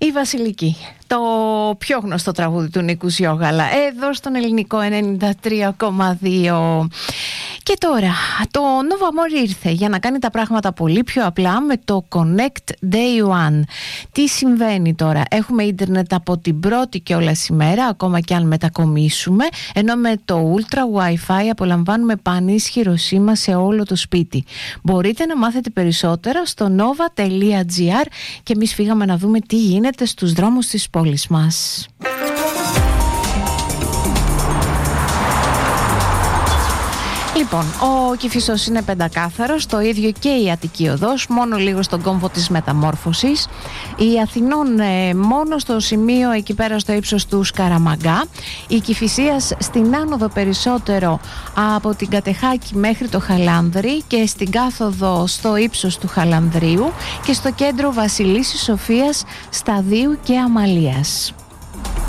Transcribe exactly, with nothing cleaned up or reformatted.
Η Βασιλική, το πιο γνωστό τραγούδι του Νίκου Ζιόγαλα, εδώ στον Ελληνικό ενενήντα τρία κόμμα δύο. Και τώρα το Nova More ήρθε για να κάνει τα πράγματα πολύ πιο απλά με το Connect Day One. Τι συμβαίνει τώρα? Έχουμε ίντερνετ από την πρώτη κιόλας ημέρα, ακόμα και αν μετακομίσουμε, ενώ με το Ultra Wi-Fi απολαμβάνουμε πανίσχυρο σήμα σε όλο το σπίτι. Μπορείτε να μάθετε περισσότερα στο nova τελεία gr και εμείς φύγαμε να δούμε τι γίνεται στους δρόμους της πόλης μας. Λοιπόν, ο Κηφισός είναι πεντακάθαρος, το ίδιο και η Αττική Οδός, μόνο λίγο στον κόμβο της Μεταμόρφωσης. Η Αθηνών ε, μόνο στο σημείο εκεί πέρα στο ύψος του Σκαραμαγκά. Η Κηφισίας στην άνοδο περισσότερο από την Κατεχάκη μέχρι το Χαλάνδρη και στην κάθοδο στο ύψος του Χαλανδρίου και στο κέντρο Βασιλίσσης Σοφίας, Σταδίου και Αμαλίας.